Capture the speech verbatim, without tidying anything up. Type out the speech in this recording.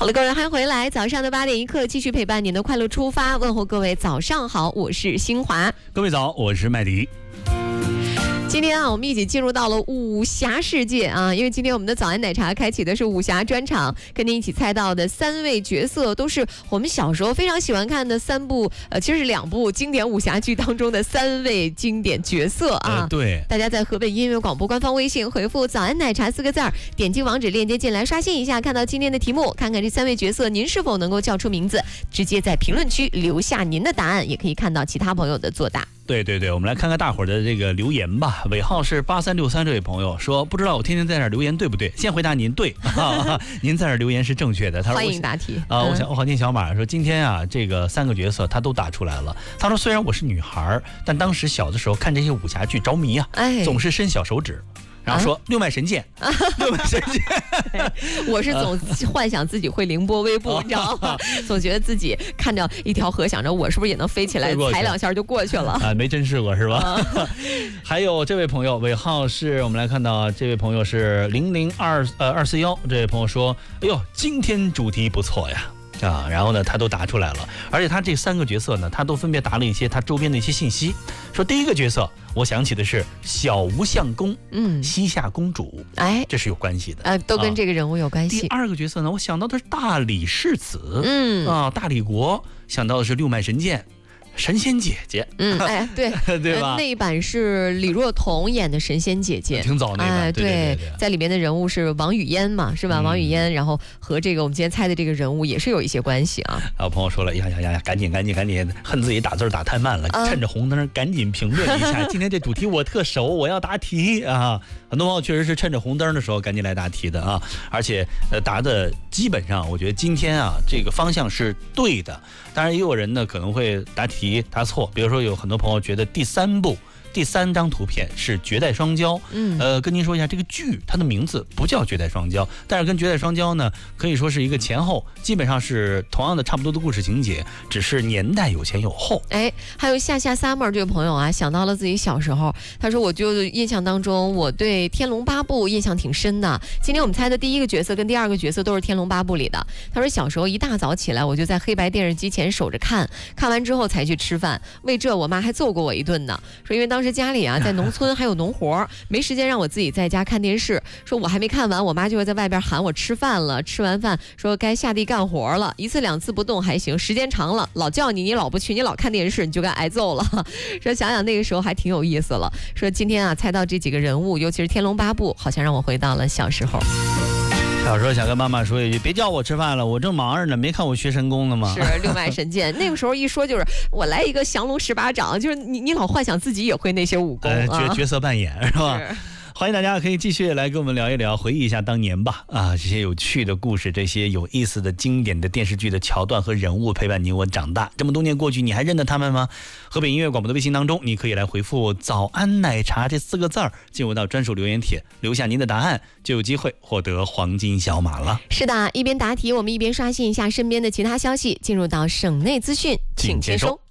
了，各位欢迎回来，早上的八点一刻，继续陪伴您的快乐出发，问候各位早上好，我是新华。 各位早，我是麦迪。 今天啊，我们一起进入到了武侠世界啊，因为今天我们的早安奶茶开启的是武侠专场，跟您一起猜到的三位角色都是我们小时候非常喜欢看的三部，呃，其实是两部经典武侠剧当中的三位经典角色啊。 呃、对， 大家在河北音乐广播官方微信回复“早安奶茶”四个字儿，点击网址链接进来刷新一下，看到今天的题目，看看这三位角色您是否能够叫出名字，直接在评论区留下您的答案，也可以看到其他朋友的作答。 对对对，我们来看看大伙儿的这个留言吧。尾号是八三六三，这位朋友说，不知道我天天在这儿留言对不对？先回答您对，啊、您在这儿留言是正确的。他说欢迎答题啊、呃！我想我好听小马说，今天啊，这个三个角色他都答出来了。他说，虽然我是女孩，但当时小的时候看这些武侠剧着迷啊，哎、总是伸小手指。然后说、啊、六脉神剑，啊、六脉神剑， 我是总幻想自己会凌波微步，你知道吗？总觉得自己看着一条河，想着我是不是也能飞起来，踩两下就过去了啊？没真试过是吧？啊、还有这位朋友尾号是我们来看到这位朋友是零零二呃二四幺，这位朋友说，哎呦，今天主题不错呀。啊，然后呢，他都答出来了，而且他这三个角色呢，他都分别答了一些他周边的一些信息。说第一个角色，我想起的是小吴相公，嗯，西夏公主，哎，这是有关系的， 呃，都跟这个人物有关系。 第二个角色呢，我想到的是大理世子，嗯啊，大理国，想到的是六脉神剑。神仙姐姐， 嗯，哎，对， 对吧、 呃？那一版是李若彤演的神仙姐姐， 挺早那版，哎、对, 对, 对, 对， 在里面的人物是王语嫣嘛，是吧？嗯、王语嫣，然后和这个我们今天猜的这个人物也是有一些关系啊。 还有朋友说了，呀呀呀呀，赶紧赶紧赶紧，恨自己打字打太慢了，啊、趁着红灯赶紧评论一下。今天这主题我特熟，我要答题啊！很多朋友确实是趁着红灯的时候赶紧来答题的啊，而且呃答的基本上，我觉得今天啊这个方向是对的。当然也有人呢可能会答题答错，比如说有很多朋友觉得第三部第三张图片是绝代双骄，嗯，呃，跟您说一下，这个剧它的名字不叫绝代双骄，但是跟绝代双骄呢可以说是一个前后基本上是同样的差不多的故事情节，只是年代有前有后。 哎，还有夏夏 summer 这位朋友啊，想到了自己小时候，他说我就印象当中我对天龙八部印象挺深的。今天我们猜的第一个角色跟第二个角色都是天龙八部里的。他说小时候一大早起来我就在黑白电视机前守着看，看完之后才去吃饭，为这我妈还揍过我一顿呢。说因为当时家里啊在农村还有农活，没时间让我自己在家看电视，说我还没看完，我妈就会在外边喊我吃饭了，吃完饭说该下地干活了，一次两次不动还行，时间长了老叫你你老不去，你老看电视你就该挨揍了。说想想那个时候还挺有意思了。说今天啊猜到这几个人物，尤其是天龙八部，好像让我回到了小时候。 小时候想跟妈妈说一句，别叫我吃饭了，我正忙着呢，没看我学神功呢吗？ 是六脉神剑。那个时候一说就是我来一个降龙十八掌，就是你你老幻想自己也会那些武功， 呃、角角色扮演是吧？是，欢迎大家可以继续来跟我们聊一聊，回忆一下当年吧。啊，这些有趣的故事，这些有意思的经典的电视剧的桥段和人物陪伴你我长大。这么多年过去，你还认得他们吗？河北音乐广播的微信当中，你可以来回复早安奶茶这四个字儿，进入到专属留言帖，留下您的答案，就有机会获得黄金小马了。 是的，一边答题我们一边刷新一下身边的其他消息，进入到省内资讯，请接收。